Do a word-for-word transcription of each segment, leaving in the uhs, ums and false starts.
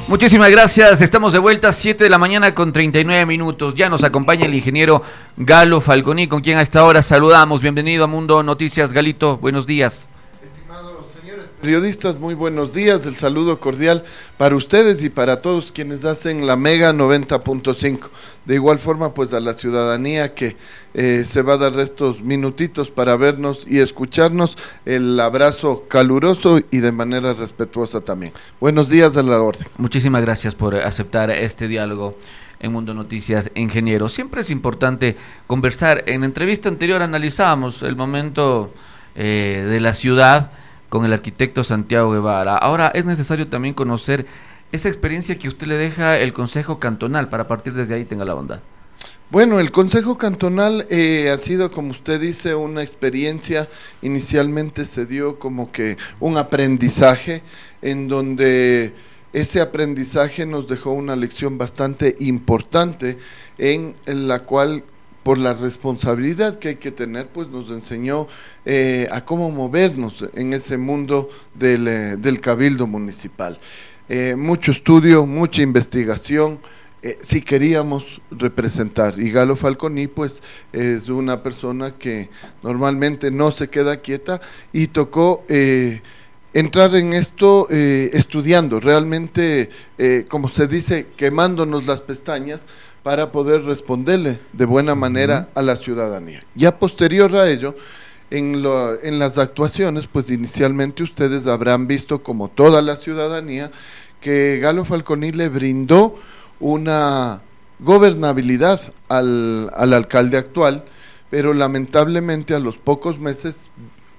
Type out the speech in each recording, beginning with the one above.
Muchísimas gracias, estamos de vuelta, siete de la mañana con treinta y nueve minutos. Ya nos acompaña el ingeniero Galo Falconi, con quien a esta hora saludamos. Bienvenido a Mundo Noticias, Galito, buenos días. Estimados señores periodistas, muy buenos días, el saludo cordial para ustedes y para todos quienes hacen la Mega noventa punto cinco. De igual forma, pues a la ciudadanía que eh, se va a dar estos minutitos para vernos y escucharnos, el abrazo caluroso y de manera respetuosa también. Buenos días, a la orden. Muchísimas gracias por aceptar este diálogo en Mundo Noticias, ingeniero. Siempre es importante conversar. En entrevista anterior analizábamos el momento eh, de la ciudad con el arquitecto Santiago Guevara. Ahora es necesario también conocer esa experiencia que usted le deja el Consejo Cantonal, para partir desde ahí, tenga la bondad. Bueno, el Consejo Cantonal eh, ha sido, como usted dice, una experiencia. Inicialmente se dio como que un aprendizaje, en donde ese aprendizaje nos dejó una lección bastante importante, en, en la cual, por la responsabilidad que hay que tener, pues nos enseñó eh, a cómo movernos en ese mundo del, eh, del cabildo municipal. Eh, mucho estudio, mucha investigación, eh, si queríamos representar, y Galo Falconi pues es una persona que normalmente no se queda quieta, y tocó eh, entrar en esto eh, estudiando, realmente eh, como se dice, quemándonos las pestañas para poder responderle de buena manera a la ciudadanía. Ya posterior a ello, En, lo, en las actuaciones, pues inicialmente ustedes habrán visto, como toda la ciudadanía, que Galo Falconi le brindó una gobernabilidad al, al alcalde actual, pero lamentablemente a los pocos meses,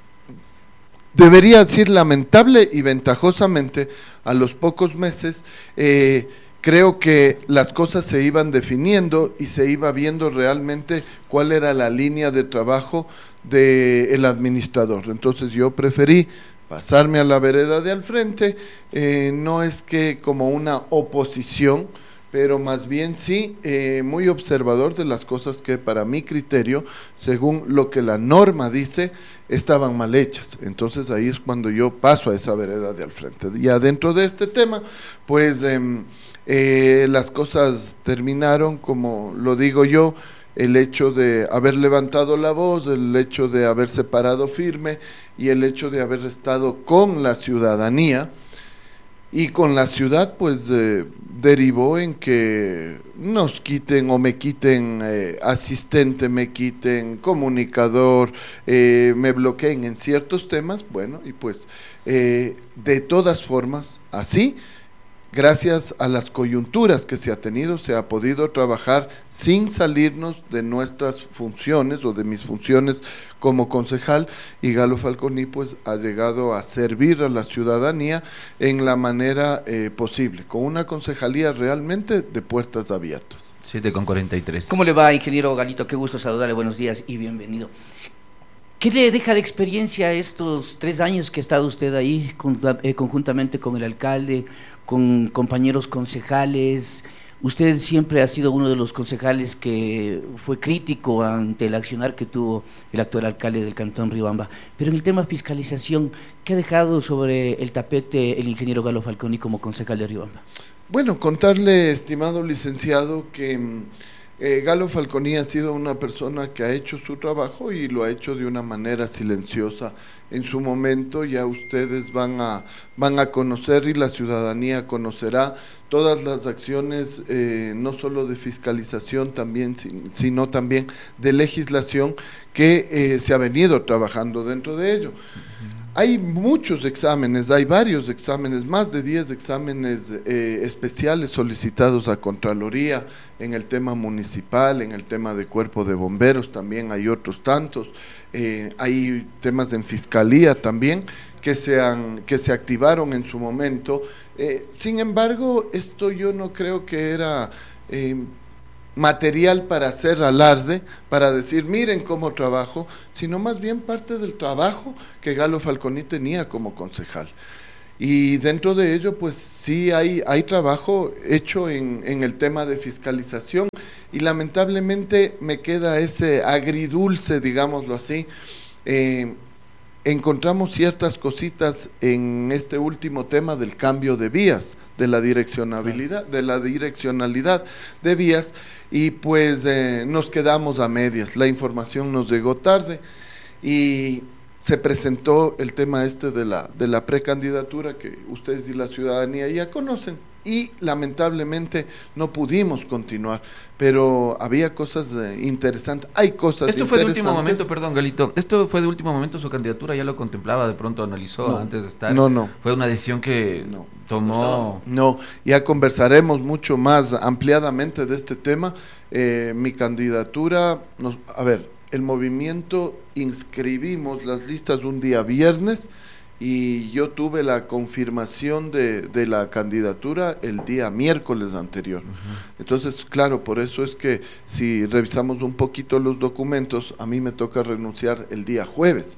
debería decir lamentable y ventajosamente, a los pocos meses, eh, creo que las cosas se iban definiendo y se iba viendo realmente cuál era la línea de trabajo del administrador. Entonces yo preferí pasarme a la vereda de al frente, eh, no es que como una oposición, pero más bien sí eh, muy observador de las cosas que para mi criterio, según lo que la norma dice, estaban mal hechas. Entonces ahí es cuando yo paso a esa vereda de al frente. Ya dentro de este tema, pues eh, eh, las cosas terminaron, como lo digo yo, el hecho de haber levantado la voz, el hecho de haberse parado firme y el hecho de haber estado con la ciudadanía y con la ciudad, pues eh, derivó en que nos quiten o me quiten eh, asistente, me quiten comunicador, eh, me bloqueen en ciertos temas. Bueno, y pues eh, de todas formas, así, gracias a las coyunturas que se ha tenido, se ha podido trabajar sin salirnos de nuestras funciones o de mis funciones como concejal, y Galo Falconi pues ha llegado a servir a la ciudadanía en la manera eh, posible, con una concejalía realmente de puertas abiertas. siete con cuarenta y tres. ¿Cómo le va, ingeniero Galito? Qué gusto saludarle, buenos días y bienvenido. ¿Qué le deja de experiencia estos tres años que ha estado usted ahí conjuntamente con el alcalde, con compañeros concejales? Usted siempre ha sido uno de los concejales que fue crítico ante el accionar que tuvo el actual alcalde del Cantón Riobamba, pero en el tema fiscalización, ¿qué ha dejado sobre el tapete el ingeniero Galo Falconi como concejal de Riobamba? Bueno, contarle, estimado licenciado, que eh, Galo Falconi ha sido una persona que ha hecho su trabajo y lo ha hecho de una manera silenciosa. En su momento ya ustedes van a, van a conocer, y la ciudadanía conocerá todas las acciones, eh, no solo de fiscalización también, sino también de legislación que eh, se ha venido trabajando dentro de ello. Uh-huh. Hay muchos exámenes, hay varios exámenes, más de diez exámenes eh, especiales solicitados a Contraloría en el tema municipal, en el tema de cuerpo de bomberos también hay otros tantos, eh, hay temas en fiscalía también que se, han, que se activaron en su momento. Eh, sin embargo, esto yo no creo que era eh, material para hacer alarde, para decir miren cómo trabajo, sino más bien parte del trabajo que Galo Falconi tenía como concejal. Y dentro de ello, pues sí hay, hay trabajo hecho en, en el tema de fiscalización, y lamentablemente me queda ese agridulce, digámoslo así, eh, encontramos ciertas cositas en este último tema del cambio de vías, de la direccionabilidad, de la direccionalidad de vías, y pues eh, nos quedamos a medias. La información nos llegó tarde y se presentó el tema este de la de la precandidatura que ustedes y la ciudadanía ya conocen, y lamentablemente no pudimos continuar, pero había cosas eh, interesantes, hay cosas Esto interesantes. fue de último momento, perdón, Galito, esto fue de último momento, su candidatura ya lo contemplaba, de pronto analizó No, antes de estar. no, no. Fue una decisión que No. tomó. No, ya conversaremos mucho más ampliadamente de este tema. Eh, mi candidatura, nos, a ver, el movimiento inscribimos las listas un día viernes y yo tuve la confirmación de, de la candidatura el día miércoles anterior. Uh-huh. Entonces, claro, por eso es que si revisamos un poquito los documentos, a mí me toca renunciar el día jueves.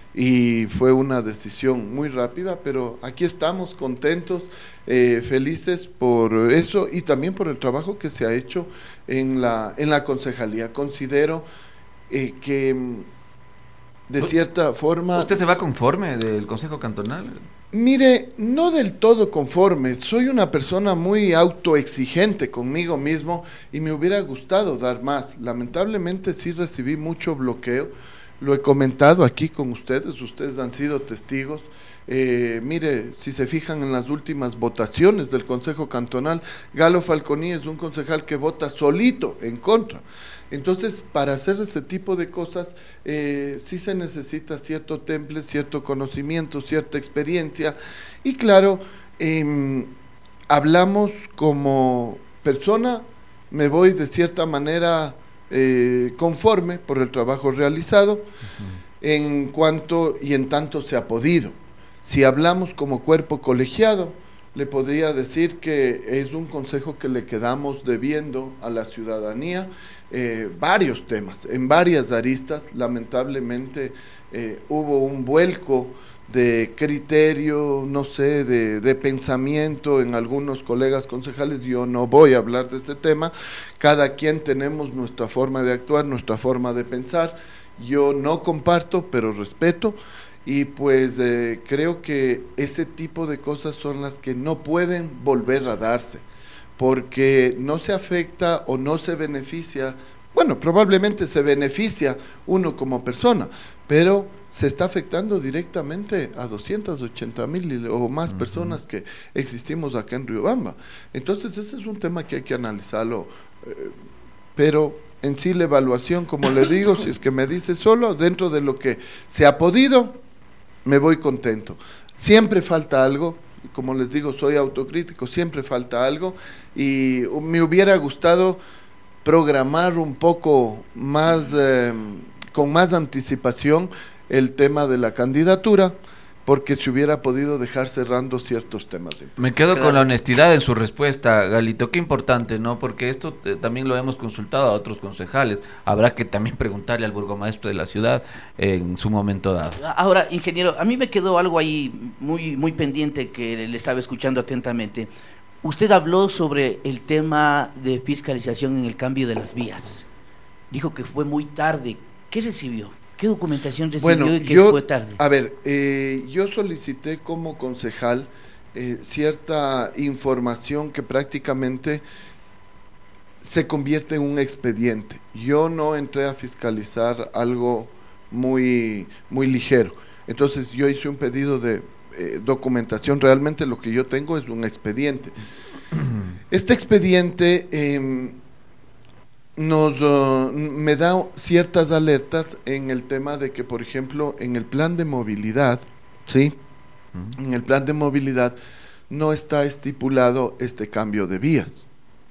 Y fue una decisión muy rápida, pero aquí estamos contentos, eh, felices por eso y también por el trabajo que se ha hecho en la, en la concejalía. Considero eh, que de cierta forma... ¿Usted se va conforme del Consejo Cantonal? Mire, no del todo conforme, soy una persona muy autoexigente conmigo mismo y me hubiera gustado dar más. Lamentablemente sí recibí mucho bloqueo, lo he comentado aquí con ustedes, ustedes han sido testigos. Eh, mire, si se fijan en las últimas votaciones del Consejo Cantonal, Galo Falconi es un concejal que vota solito en contra. Entonces, para hacer ese tipo de cosas, eh, sí se necesita cierto temple, cierto conocimiento, cierta experiencia. Y claro, eh, hablamos como persona, me voy de cierta manera eh, conforme por el trabajo realizado, uh-huh. en cuanto y en tanto se ha podido. Si hablamos como cuerpo colegiado, le podría decir que es un consejo que le quedamos debiendo a la ciudadanía eh, varios temas, en varias aristas. Lamentablemente eh, hubo un vuelco de criterio, no sé, de, de pensamiento en algunos colegas concejales. Yo no voy a hablar de ese tema, cada quien tenemos nuestra forma de actuar, nuestra forma de pensar. Yo no comparto, pero respeto. Y pues eh, creo que ese tipo de cosas son las que no pueden volver a darse, porque no se afecta o no se beneficia, bueno, probablemente se beneficia uno como persona, pero se está afectando directamente a doscientas ochenta mil o más uh-huh. personas que existimos acá en Riobamba. Entonces ese es un tema que hay que analizarlo, eh, pero en sí la evaluación, como le digo, si es que me dice solo, dentro de lo que se ha podido, me voy contento. Siempre falta algo, como les digo, soy autocrítico, siempre falta algo, y me hubiera gustado programar un poco más, eh, con más anticipación el tema de la candidatura, porque se hubiera podido dejar cerrando ciertos temas. Me quedo claro. con la honestidad en su respuesta, Galito, qué importante, ¿no? Porque esto eh, también lo hemos consultado a otros concejales, habrá que también preguntarle al burgomaestro de la ciudad eh, en su momento dado. Ahora, ingeniero, a mí me quedó algo ahí muy, muy pendiente que le estaba escuchando atentamente. Usted habló sobre el tema de fiscalización en el cambio de las vías, dijo que fue muy tarde. ¿Qué recibió? ¿Qué documentación recibió bueno, y qué yo, fue tarde? A ver, eh, yo solicité como concejal eh, cierta información que prácticamente se convierte en un expediente. Yo no entré a fiscalizar algo muy, muy ligero. Entonces yo hice un pedido de eh, documentación. Realmente lo que yo tengo es un expediente. Este expediente... Eh, nos uh, me da ciertas alertas en el tema de que, por ejemplo, en el plan de movilidad, ¿sí? Uh-huh. En el plan de movilidad no está estipulado este cambio de vías.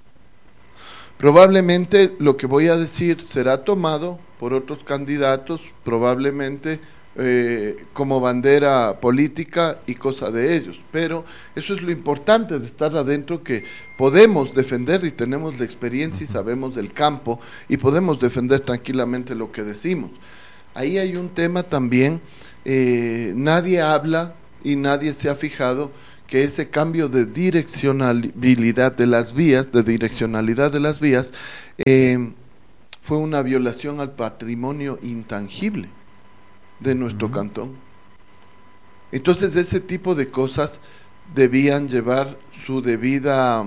Probablemente lo que voy a decir será tomado por otros candidatos, probablemente eh, como bandera política y cosa de ellos, pero eso es lo importante de estar adentro, que podemos defender y tenemos la experiencia y sabemos del campo y podemos defender tranquilamente lo que decimos. Ahí hay un tema también, eh, nadie habla y nadie se ha fijado que ese cambio de direccionalidad de las vías, de direccionalidad de las vías, eh, fue una violación al patrimonio intangible de nuestro uh-huh. cantón. Entonces ese tipo de cosas debían llevar su debida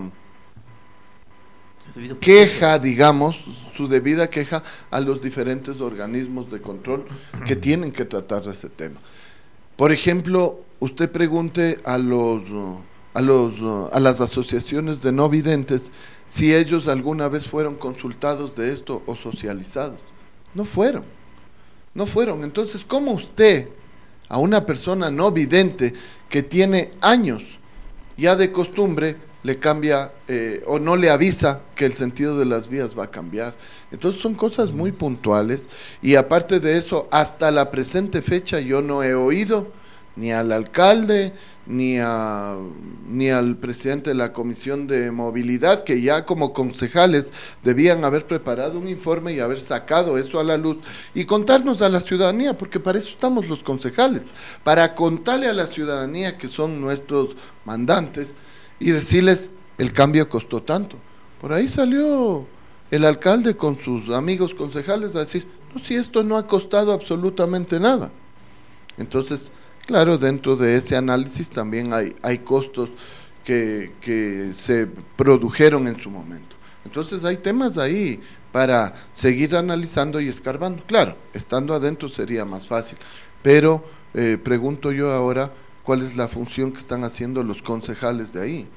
queja, digamos, su debida queja a los diferentes organismos de control que tienen que tratar de ese tema. Por ejemplo, usted pregunte a los a los a las asociaciones de no videntes si ellos alguna vez fueron consultados de esto o socializados. No fueron. No fueron. Entonces, ¿cómo usted a una persona no vidente que tiene años ya de costumbre le cambia eh, o no le avisa que el sentido de las vías va a cambiar? Entonces son cosas muy puntuales, y aparte de eso, hasta la presente fecha yo no he oído ni al alcalde ni a ni al presidente de la Comisión de Movilidad, que ya como concejales debían haber preparado un informe y haber sacado eso a la luz y contarnos a la ciudadanía, porque para eso estamos los concejales, para contarle a la ciudadanía, que son nuestros mandantes, y decirles: el cambio costó tanto. Por ahí salió el alcalde con sus amigos concejales a decir: no, si esto no ha costado absolutamente nada. Entonces, claro, dentro de ese análisis también hay, hay costos que, que se produjeron en su momento. Entonces hay temas ahí para seguir analizando y escarbando. Claro, estando adentro sería más fácil, pero eh, pregunto yo ahora, ¿cuál es la función que están haciendo los concejales de ahí?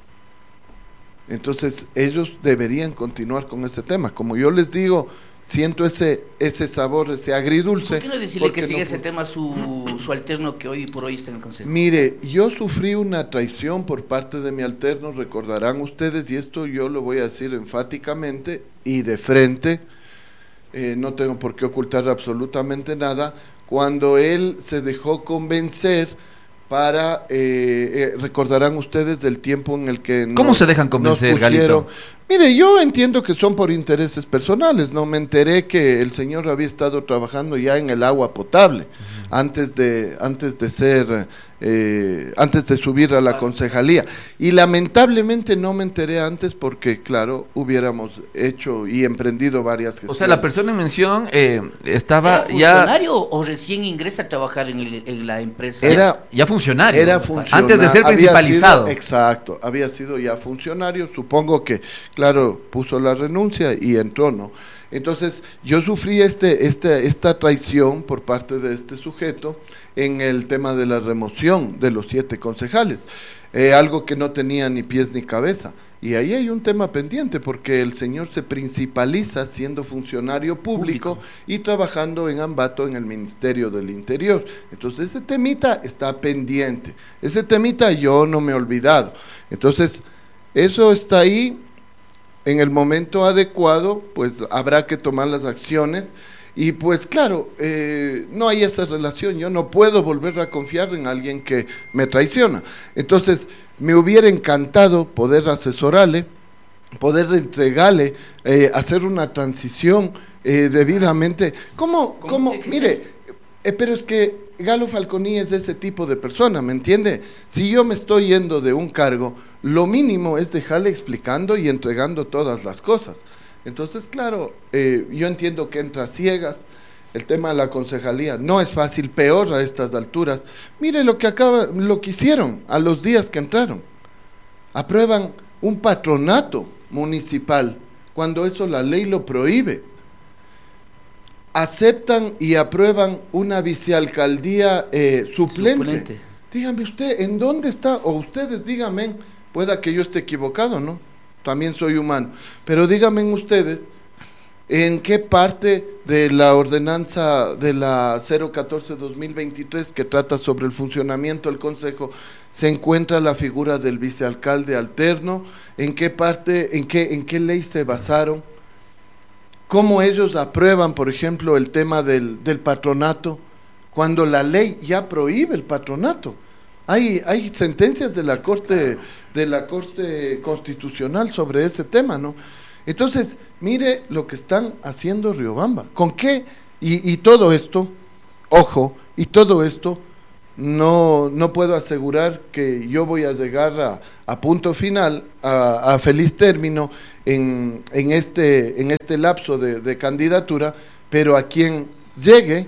Entonces ellos deberían continuar con ese tema. Como yo les digo, siento ese ese sabor, ese agridulce. ¿Por qué no decirle que sigue no, ese tema su, su alterno que hoy por hoy está en el Consejo? Mire, yo sufrí una traición por parte de mi alterno, recordarán ustedes, y esto yo lo voy a decir enfáticamente y de frente, eh, no tengo por qué ocultar absolutamente nada, cuando él se dejó convencer para, eh, eh, recordarán ustedes del tiempo en el que ¿Cómo nos, se dejan convencer, Galito? Mire, yo entiendo que son por intereses personales, no me enteré que el señor había estado trabajando ya en el agua potable, uh-huh. antes de antes de ser, eh, antes de subir a la concejalía, y lamentablemente no me enteré antes porque, claro, hubiéramos hecho y emprendido varias gestiones. O sea, la persona en mención eh, estaba ¿Era ya... funcionario o recién ingresa a trabajar en, el, en la empresa? Era ya funcionario. Era funcionario. Antes de ser principalizado. Sido, exacto, había sido ya funcionario, supongo que, claro, puso la renuncia y entró, ¿no? Entonces, yo sufrí este, este, esta traición por parte de este sujeto en el tema de la remoción de los siete concejales, eh, algo que no tenía ni pies ni cabeza. Y ahí hay un tema pendiente, porque el señor se principaliza siendo funcionario público, público. y trabajando en Ambato en el Ministerio del Interior. Entonces ese temita está pendiente, ese temita yo no me he olvidado. Entonces eso está ahí, en el momento adecuado pues habrá que tomar las acciones. Y pues claro, eh, no hay esa relación, yo no puedo volver a confiar en alguien que me traiciona. Entonces, me hubiera encantado poder asesorarle, poder entregarle, eh, hacer una transición eh, debidamente. ¿Cómo? ¿Cómo? Mire, eh, pero es que Galo Falconi es ese tipo de persona, ¿me entiende? Si yo me estoy yendo de un cargo, lo mínimo es dejarle explicando y entregando todas las cosas. Entonces, claro, eh, yo entiendo que entra ciegas, el tema de la concejalía no es fácil, peor a estas alturas. Mire lo que acaba, lo que hicieron a los días que entraron. Aprueban un patronato municipal, cuando eso la ley lo prohíbe. Aceptan y aprueban una vicealcaldía eh, suplente. suplente. Dígame usted, ¿en dónde está? O ustedes díganme, pueda que yo esté equivocado, ¿no? También soy humano, pero díganme ustedes, ¿en qué parte de la ordenanza de la cero catorce dos mil veintitrés que trata sobre el funcionamiento del Consejo se encuentra la figura del vicealcalde alterno? ¿En qué parte, en qué, en qué ley se basaron? ¿Cómo ellos aprueban, por ejemplo, el tema del, del patronato, cuando la ley ya prohíbe el patronato? Hay, hay sentencias de la Corte, de la Corte Constitucional sobre ese tema, ¿no? Entonces, mire lo que están haciendo Riobamba. ¿Con qué? Y, y todo esto, ojo, y todo esto, no, no puedo asegurar que yo voy a llegar a, a punto final, a, a feliz término en, en, este, en este lapso de, de candidatura, pero a quien llegue,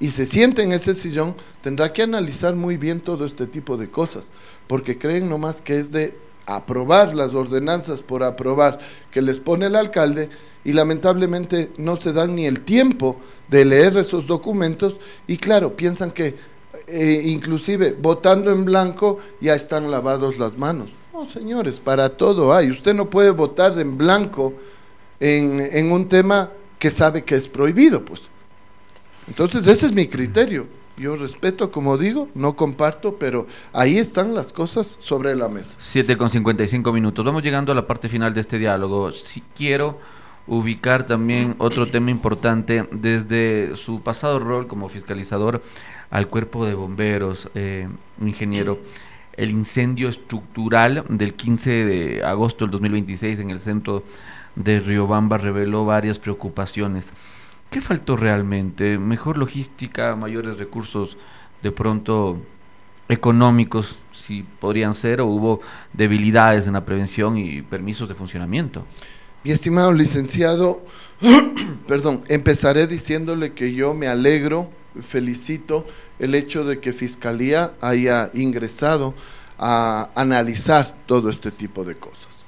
y se siente en ese sillón, tendrá que analizar muy bien todo este tipo de cosas, porque creen nomás que es de aprobar las ordenanzas por aprobar que les pone el alcalde, y lamentablemente no se dan ni el tiempo de leer esos documentos, y claro, piensan que eh, inclusive votando en blanco ya están lavados las manos. No, señores, para todo hay. Usted no puede votar en blanco en, en un tema que sabe que es prohibido, pues. Entonces ese es mi criterio. Yo respeto, como digo, no comparto, pero ahí están las cosas sobre la mesa. siete con cincuenta y cinco minutos. Vamos llegando a la parte final de este diálogo. Si quiero ubicar también otro tema importante desde su pasado rol como fiscalizador al cuerpo de bomberos, eh, ingeniero. El incendio estructural del quince de agosto del dos mil veintiséis en el centro de Riobamba reveló varias preocupaciones. ¿Qué faltó realmente? ¿Mejor logística, mayores recursos de pronto económicos, si podrían ser, o hubo debilidades en la prevención y permisos de funcionamiento? Mi estimado licenciado, perdón, empezaré diciéndole que yo me alegro, felicito el hecho de que Fiscalía haya ingresado a analizar todo este tipo de cosas.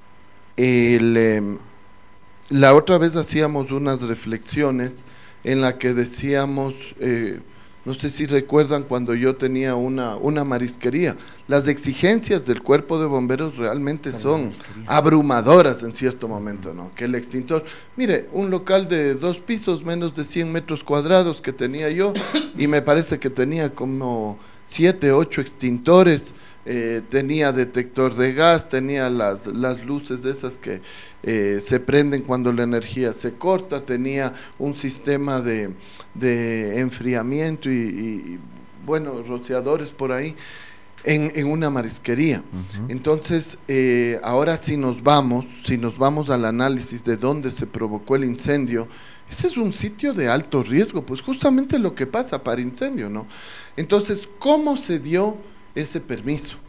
El, eh, la otra vez hacíamos unas reflexiones en la que decíamos, eh, no sé si recuerdan cuando yo tenía una, una marisquería, las exigencias del cuerpo de bomberos realmente son abrumadoras en cierto momento, ¿no? Que el extintor, mire, un local de dos pisos, menos de cien metros cuadrados que tenía yo, y me parece que tenía como siete, ocho extintores, eh, tenía detector de gas, tenía las, las luces esas que eh, se prenden cuando la energía se corta, tenía un sistema de, de enfriamiento y, y, bueno, rociadores por ahí, en, en una marisquería. Uh-huh. Entonces, eh, ahora si nos vamos, si nos vamos al análisis de dónde se provocó el incendio, ese es un sitio de alto riesgo, pues justamente lo que pasa para incendio, ¿no? Entonces, ¿cómo se dio ese permiso?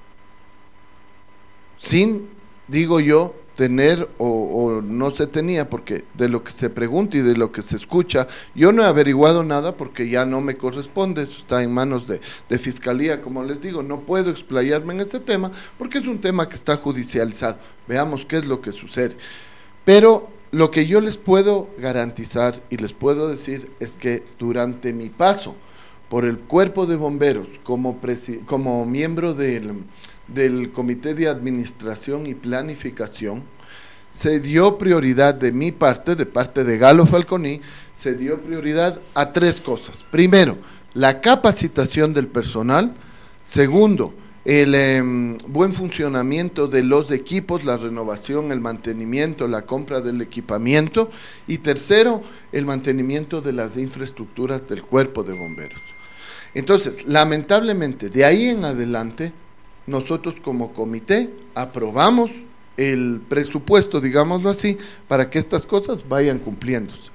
Sin, digo yo, tener o, o no se tenía, porque de lo que se pregunta y de lo que se escucha, yo no he averiguado nada porque ya no me corresponde, eso está en manos de, de Fiscalía, como les digo, no puedo explayarme en ese tema porque es un tema que está judicializado, veamos qué es lo que sucede. Pero lo que yo les puedo garantizar y les puedo decir es que durante mi paso por el cuerpo de bomberos como, presi- como miembro del, del Comité de Administración y Planificación, se dio prioridad de mi parte, de parte de Galo Falconi, se dio prioridad a tres cosas. Primero, la capacitación del personal. Segundo, el eh, buen funcionamiento de los equipos, la renovación, el mantenimiento, la compra del equipamiento. Y tercero, el mantenimiento de las infraestructuras del cuerpo de bomberos. Entonces, lamentablemente, de ahí en adelante, nosotros como comité aprobamos el presupuesto, digámoslo así, para que estas cosas vayan cumpliéndose.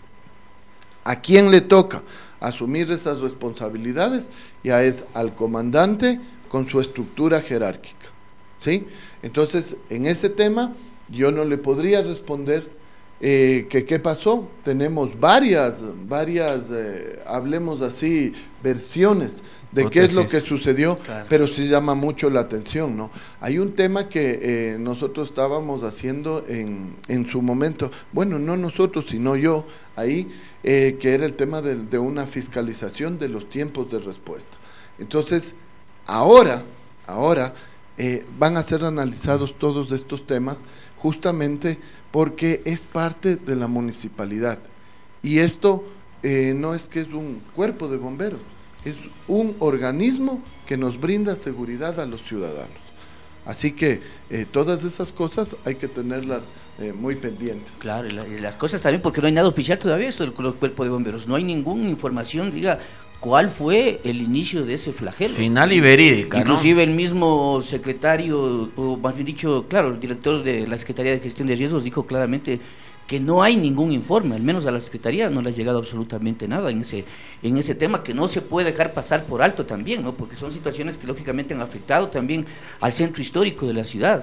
¿A quién le toca asumir esas responsabilidades? Ya es al comandante con su estructura jerárquica, ¿sí? Entonces, en ese tema, yo no le podría responder eh, que qué pasó. Tenemos varias, varias, eh, hablemos así, versiones de qué es lo que sucedió, claro, pero sí llama mucho la atención, ¿no? Hay un tema que eh, nosotros estábamos haciendo en, en su momento, bueno, no nosotros, sino yo, ahí, eh, que era el tema de, de una fiscalización de los tiempos de respuesta. Entonces, ahora, ahora, eh, van a ser analizados todos estos temas, justamente porque es parte de la municipalidad, y esto eh, no es que es un cuerpo de bomberos, es un organismo que nos brinda seguridad a los ciudadanos. Así que eh, todas esas cosas hay que tenerlas eh, muy pendientes. Claro, y, la, y las cosas también, porque no hay nada oficial todavía esto del cuerpo de bomberos, no hay ninguna información, diga, cuál fue el inicio de ese flagelo. Final y verídica, inclusive ¿no? El mismo secretario, o más bien dicho, claro, el director de la Secretaría de Gestión de Riesgos dijo claramente que no hay ningún informe, al menos a la Secretaría no le ha llegado absolutamente nada en ese en ese tema, que no se puede dejar pasar por alto también, ¿no? Porque son situaciones que lógicamente han afectado también al centro histórico de la ciudad.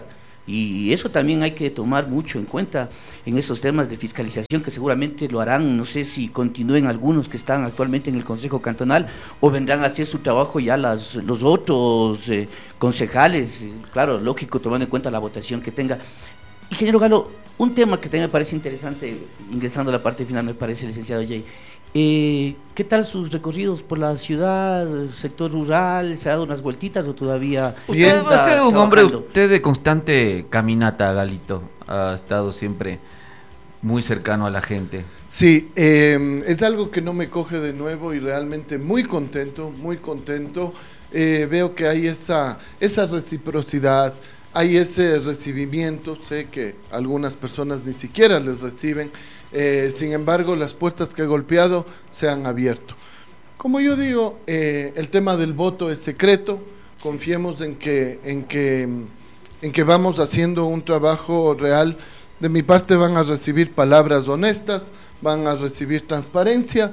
Y eso también hay que tomar mucho en cuenta en esos temas de fiscalización, que seguramente lo harán, no sé si continúen algunos que están actualmente en el Consejo Cantonal o vendrán a hacer su trabajo ya las, los otros eh, concejales, eh, claro, lógico, tomando en cuenta la votación que tenga. Ingeniero Galo, un tema que también me parece interesante, ingresando a la parte final, me parece, licenciado Jay. Eh, ¿Qué tal sus recorridos por la ciudad, sector rural? ¿Se ha dado unas vueltitas o todavía? Usted, usted es un hombre, usted de constante caminata, Galito, ha estado siempre muy cercano a la gente. Sí, eh, es algo que no me coge de nuevo y realmente muy contento, muy contento. Eh, veo que hay esa, esa reciprocidad, hay ese recibimiento, sé que algunas personas ni siquiera les reciben. Eh, sin embargo, las puertas que he golpeado se han abierto. Como yo digo, eh, el tema del voto es secreto, confiemos en que, en, que, en que vamos haciendo un trabajo real. De mi parte van a recibir palabras honestas, van a recibir transparencia,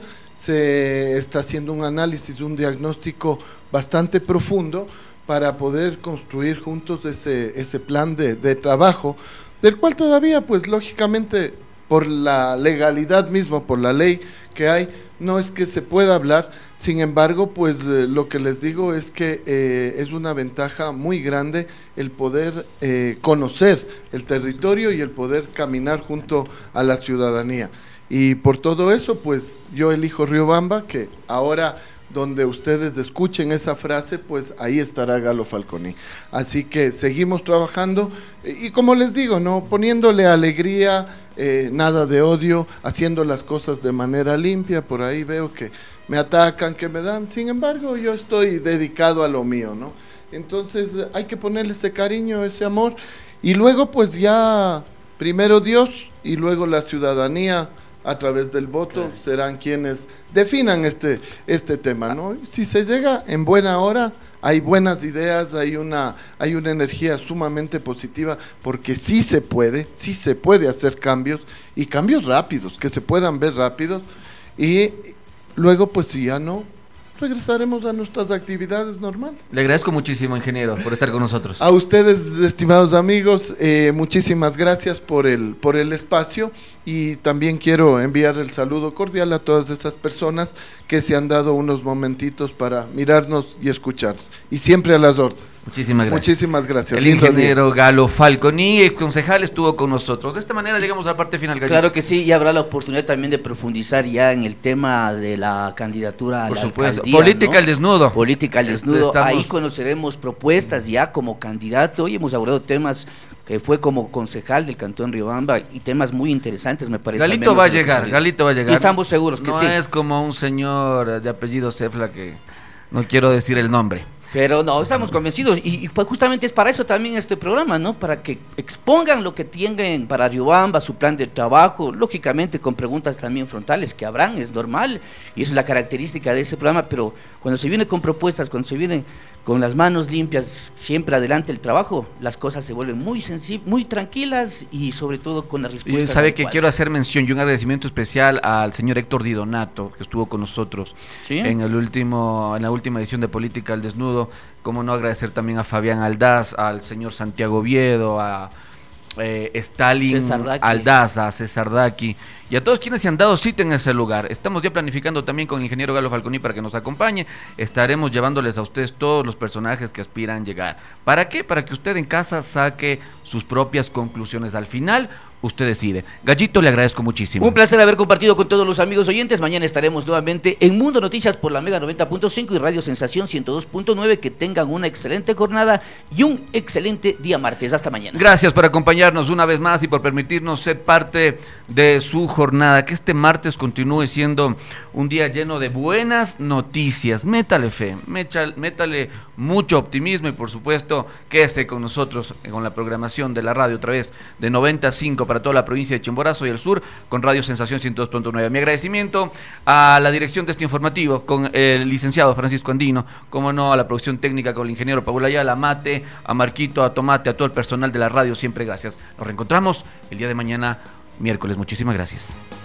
se está haciendo un análisis, un diagnóstico bastante profundo para poder construir juntos ese, ese plan de, de trabajo, del cual todavía, pues lógicamente, por la legalidad misma, por la ley que hay, no es que se pueda hablar. Sin embargo, pues eh, lo que les digo es que eh, es una ventaja muy grande el poder eh, conocer el territorio y el poder caminar junto a la ciudadanía. Y por todo eso, pues yo elijo Riobamba, que ahora donde ustedes escuchen esa frase, pues ahí estará Galo Falconi. Así que seguimos trabajando y como les digo, no poniéndole alegría, eh, nada de odio, haciendo las cosas de manera limpia. Por ahí veo que me atacan, que me dan, sin embargo yo estoy dedicado a lo mío, ¿no? Entonces hay que ponerle ese cariño, ese amor, y luego pues ya primero Dios y luego la ciudadanía a través del voto, claro, serán quienes definan este, este tema, ¿no? Si se llega en buena hora, hay buenas ideas, hay una, hay una energía sumamente positiva, porque sí se puede, sí se puede hacer cambios, y cambios rápidos, que se puedan ver rápidos, y luego pues si ya no, regresaremos a nuestras actividades normales. Le agradezco muchísimo, ingeniero, por estar con nosotros. A ustedes, estimados amigos, eh, muchísimas gracias por el, por el espacio, y también quiero enviar el saludo cordial a todas esas personas que se han dado unos momentitos para mirarnos y escuchar, y siempre a las órdenes. Muchísimas gracias. Muchísimas gracias. El ingeniero Galo Falconi, ex concejal, estuvo con nosotros. De esta manera llegamos a la parte final, Gallito. Claro que sí, y habrá la oportunidad también de profundizar ya en el tema de la candidatura a Por la supuesto. alcaldía, Política ¿no? al desnudo. Política al desnudo. Estamos... Ahí conoceremos propuestas ya como candidato. Hoy hemos abordado temas que fue como concejal del Cantón Riobamba y temas muy interesantes, me parece. Galito va a llegar, Galito va a llegar. Y estamos seguros que no sí. No es como un señor de apellido Cefla, que no quiero decir el nombre. Pero no, estamos convencidos, y, y pues justamente es para eso también este programa, ¿no? Para que expongan lo que tienen para Riobamba, su plan de trabajo, lógicamente con preguntas también frontales que habrán, es normal, y eso es la característica de ese programa, pero cuando se viene con propuestas, cuando se viene con las manos limpias, siempre adelante el trabajo, las cosas se vuelven muy sensibles, muy tranquilas y sobre todo con las respuestas. Sabe adecuadas. Que quiero hacer mención y un agradecimiento especial al señor Héctor Di Donato, que estuvo con nosotros ¿Sí? en el último, en la última edición de Política al Desnudo. Cómo no agradecer también a Fabián Aldaz, al señor Santiago Oviedo, a eh, Stalin Aldaz, a César Daki y a todos quienes se han dado cita en ese lugar. Estamos ya planificando también con el ingeniero Galo Falconi para que nos acompañe. Estaremos llevándoles a ustedes todos los personajes que aspiran llegar. ¿Para qué? Para que usted en casa saque sus propias conclusiones. Al final, usted decide. Gallito, le agradezco muchísimo. Un placer haber compartido con todos los amigos oyentes. Mañana estaremos nuevamente en Mundo Noticias por la Mega noventa punto cinco y Radio Sensación ciento dos punto nueve. Que tengan una excelente jornada y un excelente día martes. Hasta mañana. Gracias por acompañarnos una vez más y por permitirnos ser parte de su jornada. Que este martes continúe siendo un día lleno de buenas noticias. Métale fe, métale mucho optimismo y por supuesto quédese con nosotros con la programación de la radio a través de noventa punto cinco para toda la provincia de Chimborazo y el sur con Radio Sensación ciento dos punto nueve. Mi agradecimiento a la dirección de este informativo con el licenciado Francisco Andino, como no, a la producción técnica con el ingeniero Paula Ayala, a Mate, a Marquito, a Tomate, a todo el personal de la radio, siempre gracias. Nos reencontramos el día de mañana, miércoles. Muchísimas gracias.